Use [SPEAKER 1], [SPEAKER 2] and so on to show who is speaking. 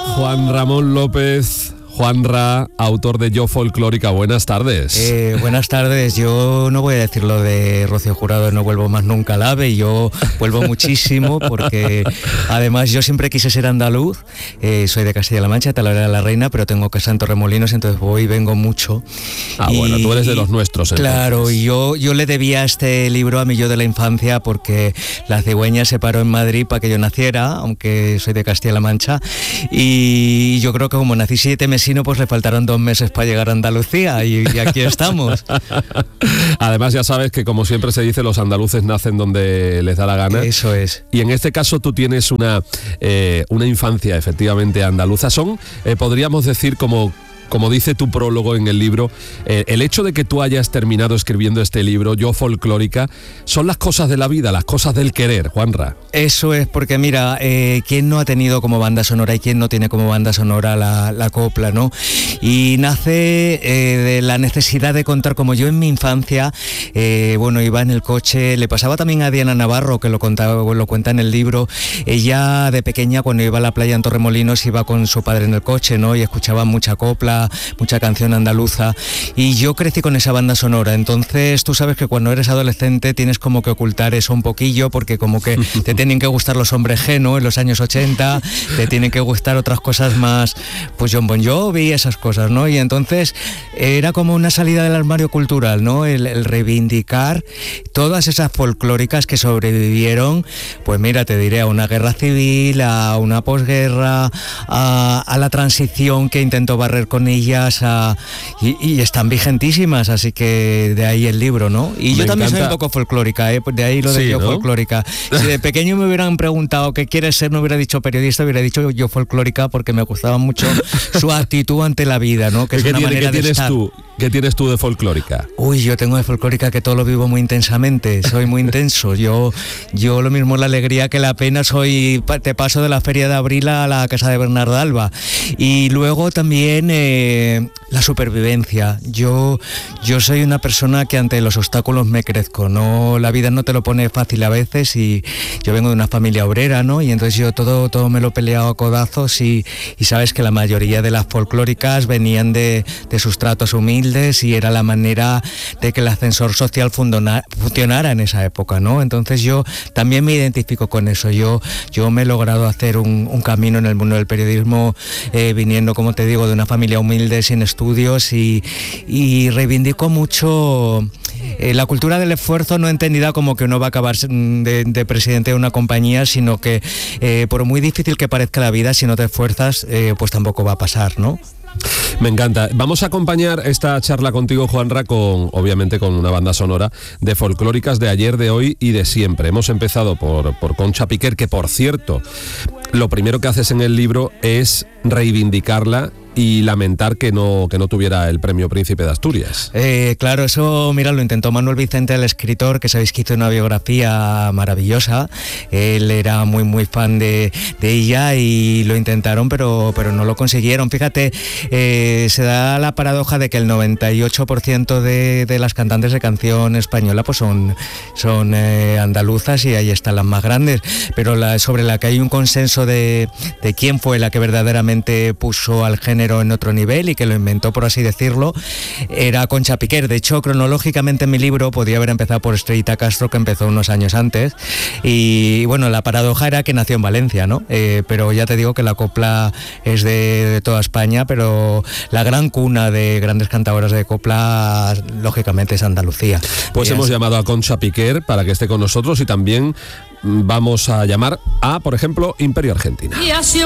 [SPEAKER 1] Juan Ramón López, Juanra, autor de Yo Folclórica. Buenas tardes.
[SPEAKER 2] Buenas tardes. Yo no voy a decir lo de Rocío Jurado, no vuelvo más nunca al AVE. Yo vuelvo muchísimo porque además yo siempre quise ser andaluz. Soy de Castilla-La Mancha, Talavera de la Reina, pero tengo casa en Torremolinos, entonces voy y vengo mucho.
[SPEAKER 1] Bueno, tú eres de los nuestros. Entonces.
[SPEAKER 2] Claro, y yo le debía este libro a mi yo de la infancia porque la cigüeña se paró en Madrid para que yo naciera, aunque soy de Castilla-La Mancha. Y yo creo que como nací 7 meses, pues le faltaron 2 meses para llegar a Andalucía y aquí estamos.
[SPEAKER 1] Además ya sabes que, como siempre se dice, los andaluces nacen donde les da la gana.
[SPEAKER 2] Eso es.
[SPEAKER 1] Y en este caso tú tienes una infancia efectivamente andaluza. Son, podríamos decir, como dice tu prólogo en el libro, el hecho de que tú hayas terminado escribiendo este libro, Yo Folclórica, son las cosas de la vida, las cosas del querer, Juanra.
[SPEAKER 2] Eso es, porque mira, ¿quién no ha tenido como banda sonora y quién no tiene como banda sonora la copla, ¿no? Y nace de la necesidad de contar, como yo en mi infancia, iba en el coche, le pasaba también a Diana Navarro, que lo cuenta en el libro. Ella de pequeña, cuando iba a la playa en Torremolinos, iba con su padre en el coche, ¿no? Y escuchaba mucha copla, mucha canción andaluza, y yo crecí con esa banda sonora. Entonces tú sabes que cuando eres adolescente tienes como que ocultar eso un poquillo, porque como que te tienen que gustar los hombres G, ¿no? En los años 80 te tienen que gustar otras cosas más, pues John Bon Jovi, esas cosas, ¿no? Y entonces era como una salida del armario cultural, ¿no? El reivindicar todas esas folclóricas que sobrevivieron, pues mira, te diré, a una guerra civil, a una posguerra, a la transición que intentó barrer con ellas, y están vigentísimas, así que de ahí el libro, ¿no? Y yo también soy un poco folclórica, de ahí lo de Yo, ¿no? Folclórica. Si de pequeño me hubieran preguntado qué quieres ser, no hubiera dicho periodista, hubiera dicho Yo Folclórica, porque me gustaba mucho su actitud ante la vida, ¿no? Que es una manera de estar.
[SPEAKER 1] ¿Qué tienes tú de folclórica?
[SPEAKER 2] Uy, yo tengo de folclórica que todo lo vivo muy intensamente, soy muy intenso. Yo lo mismo la alegría que la pena, te paso de la Feria de Abril a la Casa de Bernardo Alba. Y luego también la supervivencia. Yo soy una persona que ante los obstáculos me crezco, ¿no? La vida no te lo pone fácil a veces, y yo vengo de una familia obrera, ¿no? Y entonces yo todo me lo he peleado a codazos, y sabes que la mayoría de las folclóricas venían de sustratos humildes, y era la manera de que el ascensor social funcionara en esa época, ¿no? Entonces yo también me identifico con eso. Yo me he logrado hacer un camino en el mundo del periodismo, viniendo, como te digo, de una familia humilde, sin estudios, y reivindico mucho la cultura del esfuerzo, no entendida como que uno va a acabar de presidente de una compañía, sino que por muy difícil que parezca la vida, si no te esfuerzas, pues tampoco va a pasar, ¿no?
[SPEAKER 1] Me encanta. Vamos a acompañar esta charla contigo, Juanra, obviamente con una banda sonora de folclóricas de ayer, de hoy y de siempre. Hemos empezado por Concha Piquer, que por cierto, lo primero que haces en el libro es reivindicarla y lamentar que no tuviera el premio Príncipe de Asturias.
[SPEAKER 2] Claro, eso, mira, lo intentó Manuel Vicente, el escritor, que sabéis que hizo una biografía maravillosa. Él era muy, muy fan de ella, y lo intentaron, pero no lo consiguieron. Fíjate, se da la paradoja de que el 98% de las cantantes de canción española pues son andaluzas, y ahí están las más grandes, pero sobre la que hay un consenso de quién fue la que verdaderamente puso al género en otro nivel y que lo inventó, por así decirlo, era Concha Piquer. De hecho, cronológicamente en mi libro podía haber empezado por Estrellita Castro, que empezó unos años antes, y bueno, la paradoja era que nació en Valencia, ¿no? Pero ya te digo que la copla es de toda España, pero la gran cuna de grandes cantadoras de copla, lógicamente, es Andalucía.
[SPEAKER 1] Pues hemos llamado a Concha Piquer para que esté con nosotros, y también vamos a llamar a, por ejemplo, Imperio Argentina.